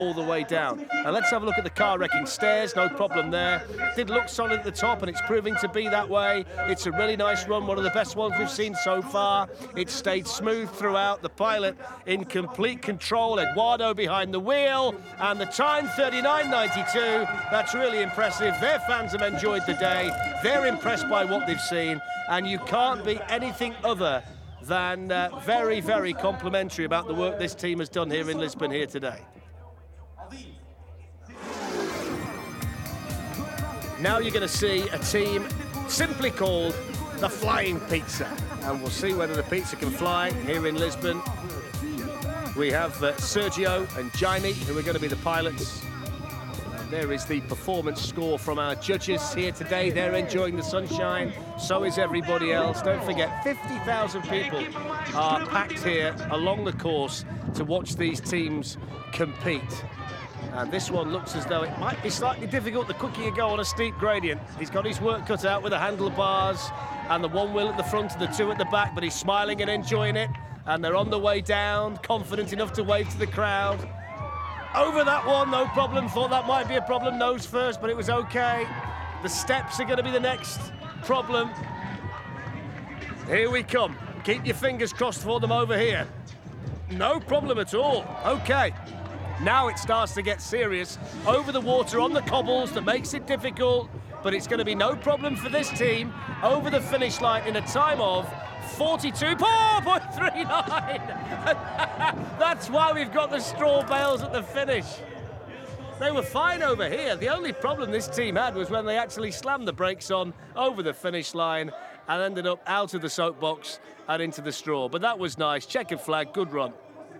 all the way down. And let's have a look at the car wrecking stairs, no problem there. Did look solid at the top, and it's proving to be that way. It's a really nice run, one of the best ones we've seen so far. It stayed smooth throughout. The pilot in complete control, Eduardo behind the wheel, and the time 39.92. That's really impressive. Their fans have enjoyed the day. They're impressed by what they've seen, and you can't be anything other than very, very complimentary about the work this team has done here in Lisbon here today. Now you're going to see a team simply called the Flying Pizza. And we'll see whether the pizza can fly here in Lisbon. We have Sergio and Jaime, who are going to be the pilots. And there is the performance score from our judges here today. They're enjoying the sunshine. So is everybody else. Don't forget, 50,000 people are packed here along the course to watch these teams compete. And this one looks as though it might be slightly difficult, the quicker you go on a steep gradient. He's got his work cut out with the handlebars and the one wheel at the front and the two at the back, but he's smiling and enjoying it. And they're on the way down, confident enough to wave to the crowd. Over that one, no problem. Thought that might be a problem, nose first, but it was okay. The steps are going to be the next problem. Here we come. Keep your fingers crossed for them over here. No problem at all. Okay. Now it starts to get serious. Over the water, on the cobbles, that makes it difficult, but it's going to be no problem for this team. Over the finish line in a time of 42.39. That's why we've got the straw bales at the finish. They were fine over here. The only problem this team had was when they actually slammed the brakes on over the finish line and ended up out of the soapbox and into the straw. But that was nice. Checkered flag, good run.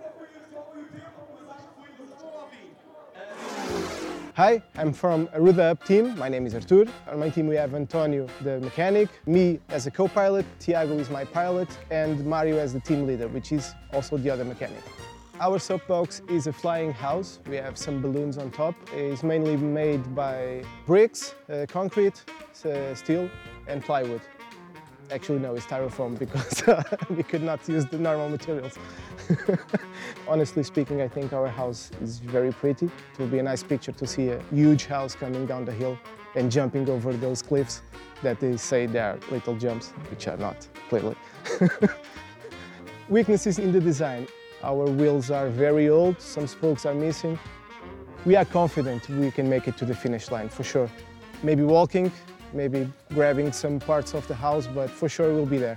Hi, I'm from Aruda Up team. My name is Artur. On my team we have Antonio, the mechanic, me as a co-pilot, Tiago is my pilot, and Mario as the team leader, which is also the other mechanic. Our soapbox is a flying house. We have some balloons on top. It's mainly made by bricks, concrete, steel, and plywood. Actually, no, it's styrofoam because we could not use the normal materials. Honestly speaking, I think our house is very pretty. It will be a nice picture to see a huge house coming down the hill and jumping over those cliffs that they say they are little jumps, which are not, clearly. Weaknesses in the design. Our wheels are very old, some spokes are missing. We are confident we can make it to the finish line, for sure. Maybe walking, maybe grabbing some parts of the house, but for sure we'll be there.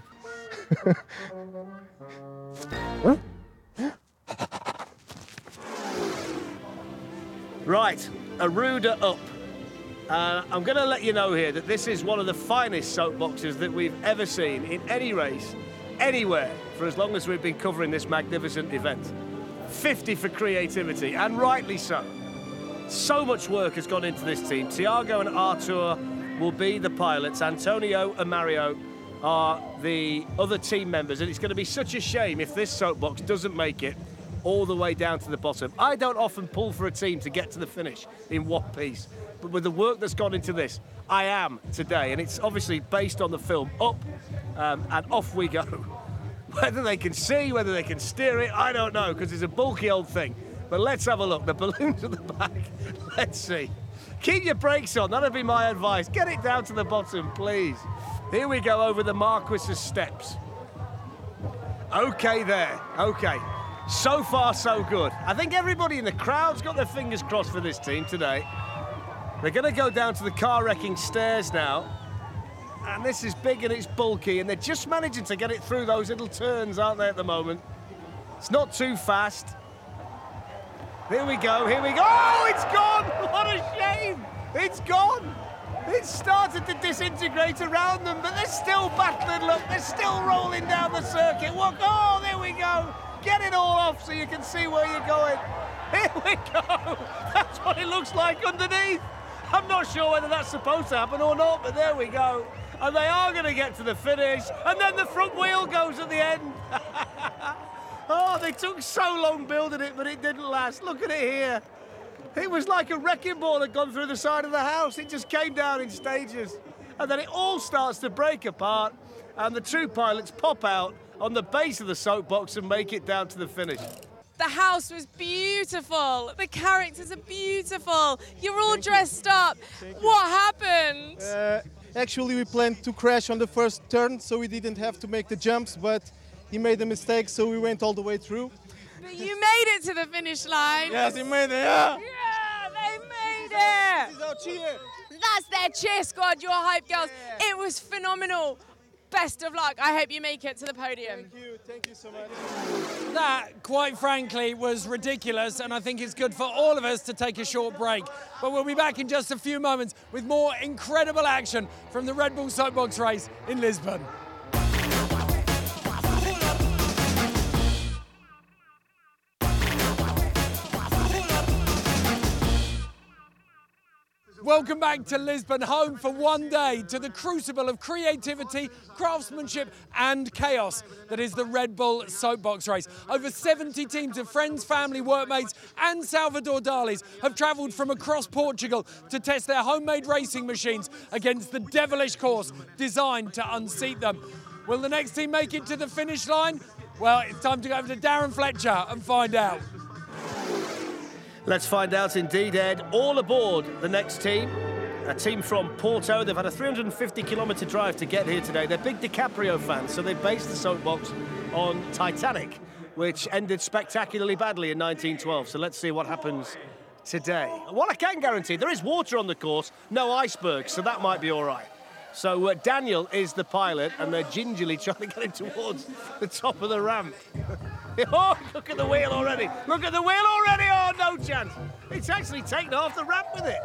Right, Aruda up. I'm going to let you know here that this is one of the finest soapboxes that we've ever seen in any race, anywhere, for as long as we've been covering this magnificent event. 50 for creativity, and rightly so. So much work has gone into this team. Tiago and Artur will be the pilots. Antonio and Mario are the other team members, and it's going to be such a shame if this soapbox doesn't make it all the way down to the bottom. I don't often pull for a team to get to the finish in one piece, but with the work that's gone into this, I am today, and it's obviously based on the film Up, and off we go. Whether they can see, whether they can steer it, I don't know, because it's a bulky old thing. But let's have a look. The balloons at the back. Let's see. Keep your brakes on. That'll be my advice. Get it down to the bottom, please. Here we go over the Marquis's steps. Okay there. Okay. So far, so good. I think everybody in the crowd's got their fingers crossed for this team today. They're going to go down to the car wrecking stairs now. And this is big and it's bulky, and they're just managing to get it through those little turns, aren't they, at the moment? It's not too fast. Here we go, here we go. Oh, it's gone! What a shame! It's gone! It started to disintegrate around them, but they're still battling. Look, they're still rolling down the circuit. Look, oh, there we go. Get it all off so you can see where you're going. Here we go. That's what it looks like underneath. I'm not sure whether that's supposed to happen or not, but there we go. And they are going to get to the finish, and then the front wheel goes at the end. Oh, they took so long building it, but it didn't last. Look at it here. It was like a wrecking ball had gone through the side of the house. It just came down in stages. And then it all starts to break apart, and the two pilots pop out on the base of the soapbox and make it down to the finish. The house was beautiful. The characters are beautiful. You're all dressed up. What happened? Actually, we planned to crash on the first turn, so we didn't have to make the jumps, but he made a mistake, so we went all the way through. But you made it to the finish line. Yes, he made it, yeah! Yeah, they made it. This is our cheer! That's their cheer squad, your hype girls. It was phenomenal. Best of luck. I hope you make it to the podium. Thank you so much. That, quite frankly, was ridiculous, and I think it's good for all of us to take a short break. But we'll be back in just a few moments with more incredible action from the Red Bull Soapbox race in Lisbon. Welcome back to Lisbon, home for one day to the crucible of creativity, craftsmanship and chaos that is the Red Bull Soapbox race. Over 70 teams of friends, family, workmates and Salvador Dali's have travelled from across Portugal to test their homemade racing machines against the devilish course designed to unseat them. Will the next team make it to the finish line? Well, it's time to go over to Darren Fletcher and find out. Let's find out indeed, Ed. All aboard the next team. A team from Porto. They've had a 350-kilometre drive to get here today. They're big DiCaprio fans, so they based the soapbox on Titanic, which ended spectacularly badly in 1912. So let's see what happens today. What I can guarantee, there is water on the course, no icebergs, so that might be all right. So Daniel is the pilot, and they're gingerly trying to get him towards the top of the ramp. Oh, look at the wheel already. Look at the wheel already. Oh, no chance. It's actually taken off the ramp with it.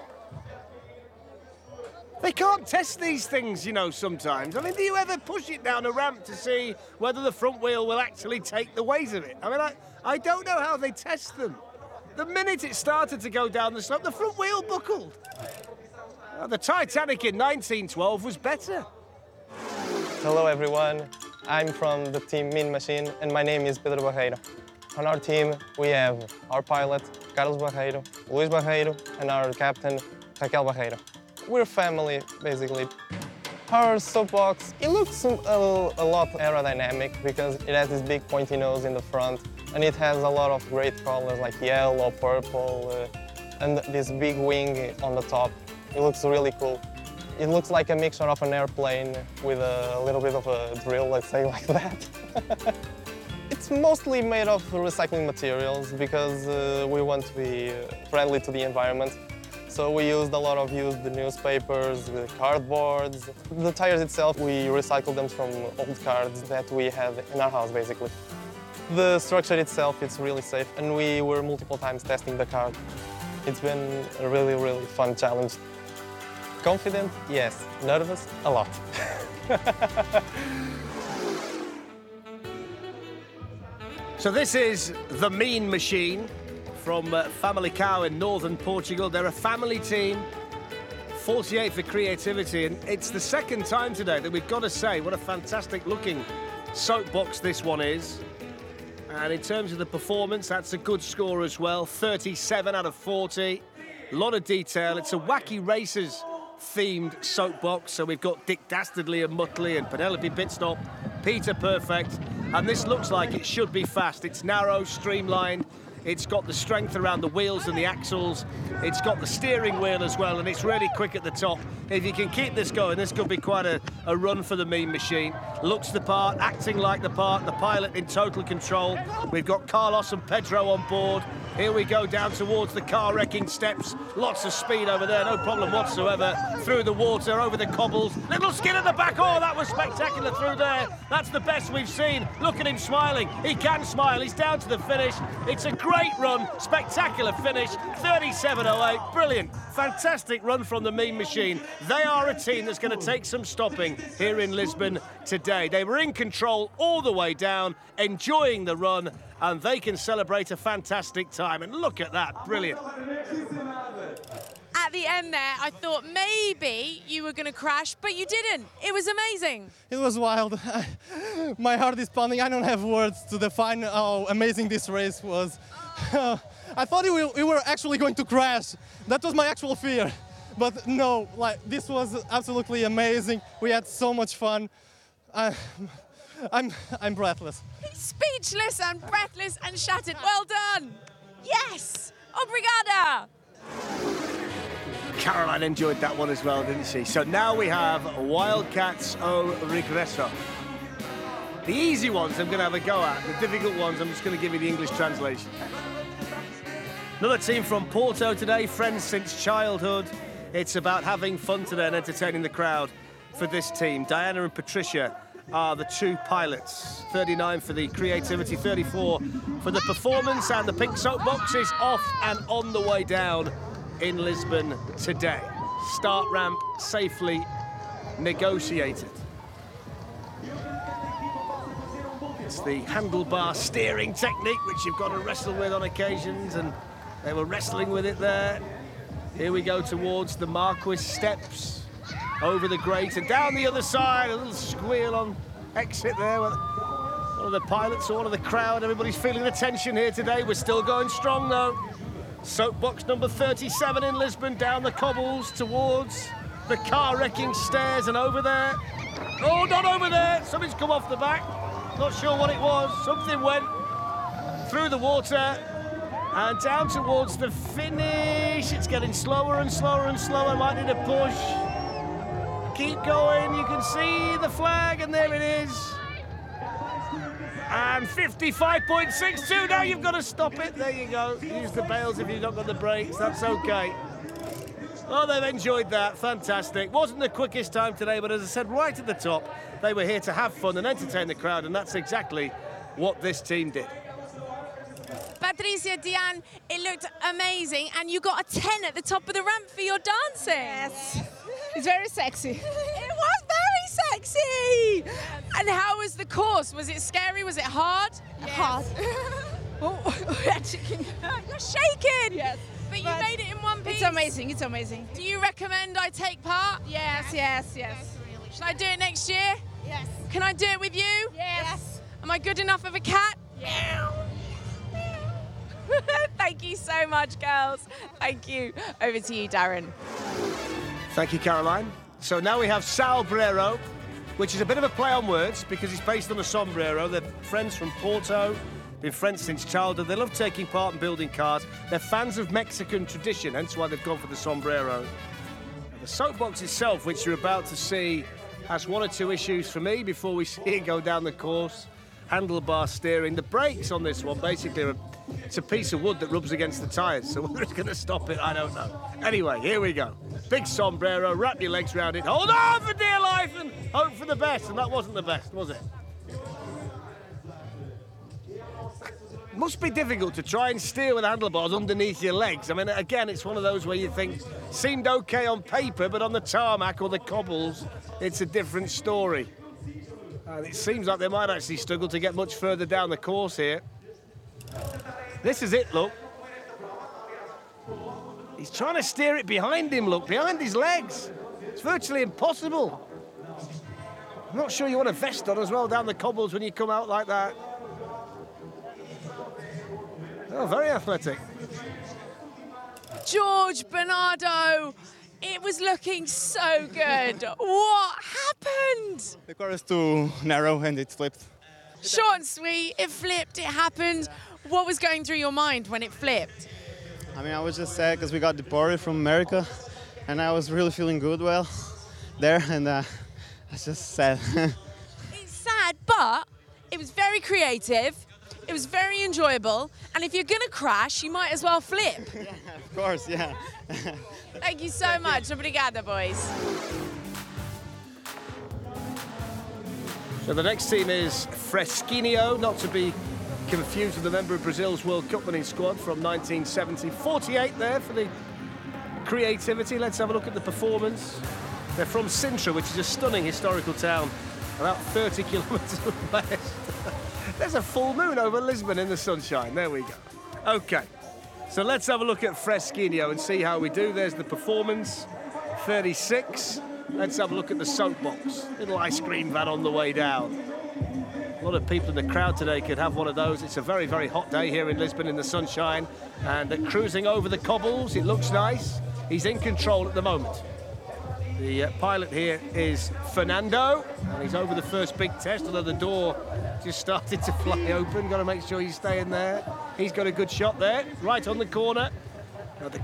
They can't test these things, you know, sometimes. I mean, do you ever push it down a ramp to see whether the front wheel will actually take the weight of it? I mean, I don't know how they test them. The minute it started to go down the slope, the front wheel buckled. The Titanic in 1912 was better. Hello everyone, I'm from the team Mean Machine and my name is Pedro Barreiro. On our team we have our pilot Carlos Barreiro, Luis Barreiro and our captain Raquel Barreiro. We're family basically. Our soapbox, it looks a lot aerodynamic because it has this big pointy nose in the front and it has a lot of great colors like yellow, purple and this big wing on the top. It looks really cool. It looks like a mixture of an airplane with a little bit of a drill, let's say like that. It's mostly made of recycling materials because we want to be friendly to the environment. So we used a lot of used newspapers, cardboards. The tires itself, we recycled them from old cards that we had in our house, basically. The structure itself, it's really safe, and we were multiple times testing the car. It's been a really, really fun challenge. Confident? Yes. Nervous? A lot. So this is the Mean Machine from Famalicão in northern Portugal. They're a family team, 48 for creativity, and it's the second time today that we've got to say what a fantastic looking soapbox this one is. And in terms of the performance, that's a good score as well, 37 out of 40. A lot of detail. It's a Wacky Racers themed soapbox, so we've got Dick Dastardly and Muttley and Penelope Pitstop, Peter Perfect, and this looks like it should be fast. It's narrow, streamlined, it's got the strength around the wheels and the axles, it's got the steering wheel as well, and it's really quick at the top. If you can keep this going, this could be quite a run for the Mean Machine. Looks the part, acting like the part, the pilot in total control. We've got Carlos and Pedro on board. Here we go down towards the car-wrecking steps. Lots of speed over there, no problem whatsoever. Through the water, over the cobbles. Little skid at the back. Oh, that was spectacular through there. That's the best we've seen. Look at him smiling. He can smile. He's down to the finish. It's a great run. Spectacular finish. 37.08. Brilliant. Fantastic run from the Mean Machine. They are a team that's going to take some stopping here in Lisbon today. They were in control all the way down, enjoying the run, and they can celebrate a fantastic time. And look at that, brilliant. At the end there, I thought maybe you were going to crash, but you didn't. It was amazing. It was wild. My heart is pounding. I don't have words to define how amazing this race was. I thought we were actually going to crash. That was my actual fear. But no, like, this was absolutely amazing. We had so much fun. I'm breathless. He's speechless and breathless and shattered. Well done. Yes. Obrigada. Caroline enjoyed that one as well, didn't she? So now we have Wildcats o Regresso. The easy ones I'm going to have a go at. The difficult ones, I'm just going to give you the English translation. Another team from Porto today, friends since childhood. It's about having fun today and entertaining the crowd for this team. Diana and Patricia are the two pilots. 39 for the creativity, 34 for the performance, and the pink soapbox is off and on the way down in Lisbon today. Start ramp safely negotiated. It's the handlebar steering technique which you've got to wrestle with on occasions, and they were wrestling with it there. Here we go towards the Marquis steps, over the grate and down the other side. A little squeal on exit there. One of the pilots or one of the crowd. Everybody's feeling the tension here today. We're still going strong though. Soapbox number 37 in Lisbon, down the cobbles towards the car wrecking stairs and over there. Oh, not over there. Something's come off the back. Not sure what it was. Something went through the water and down towards the finish. It's getting slower and slower and slower. Might need a push. Keep going. You can see the flag, and there it is. And 55.62. Now you've got to stop it. There you go. Use the bails if you've not got the brakes. That's okay. Oh, they've enjoyed that. Fantastic. Wasn't the quickest time today, but as I said right at the top, they were here to have fun and entertain the crowd, and that's exactly what this team did. Patricia, Diane, it looked amazing, and you got a 10 at the top of the ramp for your dancing. Yes. It's very sexy. It was very sexy. And how was the course? Was it scary? Was it hard? Yes. Hard. Oh, you're shaking. Yes. But you made it in one piece. It's amazing. It's amazing. Do you recommend I take part? Yes, yes, yes. Should I do it next year? Yes. Can I do it with you? Yes. Am I good enough of a cat? Yeah. Thank you so much, girls. Thank you. Over to you, Darren. Thank you, Caroline. So now we have Salbrero, which is a bit of a play on words because it's based on a sombrero. They're friends from Porto, been friends since childhood. They love taking part in building cars. They're fans of Mexican tradition, hence why they've gone for the sombrero. The soapbox itself, which you're about to see, has one or two issues for me before we see it go down the course. Handlebar steering. The brakes on this one basically it's a piece of wood that rubs against the tyres, so whether it's going to stop it, I don't know. Anyway, here we go. Big sombrero, wrap your legs around it, hold on for dear life and hope for the best, and that wasn't the best, was it? It must be difficult to try and steer with handlebars underneath your legs. I mean, again, it's one of those where you think, seemed okay on paper, but on the tarmac or the cobbles, it's a different story. And it seems like they might actually struggle to get much further down the course here. This is it, look. He's trying to steer it behind him, look, behind his legs. It's virtually impossible. I'm not sure you want a vest on as well down the cobbles when you come out like that. Oh, very athletic. George Bernardo, it was looking so good. What happened? The car is too narrow and it flipped. Short and sweet, it flipped, it happened. What was going through your mind when it flipped? I mean, I was just sad because we got deported from America and I was really feeling good there, and I was just sad. It's sad, but it was very creative, it was very enjoyable, and if you're gonna crash, you might as well flip. Yeah, of course, yeah. Thank you so much. Obrigada, boys. So the next team is Fresquinho, not to be confused with a member of Brazil's World Cup winning squad from 1970. 48 there for the creativity. Let's have a look at the performance. They're from Sintra, which is a stunning historical town, about 30 kilometres west. There's a full moon over Lisbon in the sunshine. There we go. Okay, so let's have a look at Fresquinho and see how we do. There's the performance, 36. Let's have a look at the soapbox. Little ice cream van on the way down. A lot of people in the crowd today could have one of those. It's a very, very hot day here in Lisbon in the sunshine. And they're cruising over the cobbles. It looks nice. He's in control at the moment. The pilot here is Fernando, and he's over the first big test, although the door just started to fly open. Got to make sure he's staying there. He's got a good shot there, right on the corner.